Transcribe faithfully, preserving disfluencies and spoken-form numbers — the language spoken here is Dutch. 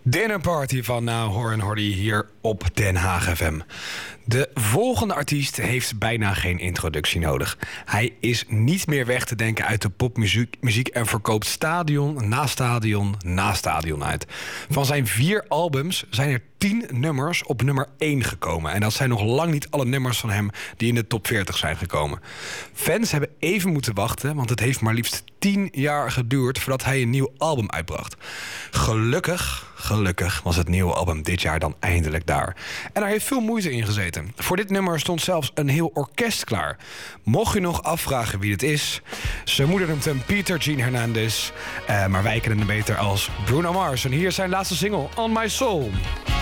Dinnerparty van Now Horan Hordy hier op Den Haag F M. De volgende artiest heeft bijna geen introductie nodig. Hij is niet meer weg te denken uit de popmuziek muziek en verkoopt stadion na stadion na stadion uit. Van zijn vier albums zijn er tien nummers op nummer één gekomen. En dat zijn nog lang niet alle nummers van hem die in de top veertig zijn gekomen. Fans hebben even moeten wachten, want het heeft maar liefst tien jaar geduurd voordat hij een nieuw album uitbracht. Gelukkig, gelukkig was het nieuwe album dit jaar dan eindelijk daar. En er heeft veel moeite in gezeten. Voor dit nummer stond zelfs een heel orkest klaar. Mocht je nog afvragen wie het is, zijn moeder noemt hem Peter Gene Hernandez, uh, maar wij kennen hem beter als Bruno Mars. En hier is zijn laatste single, On My Soul.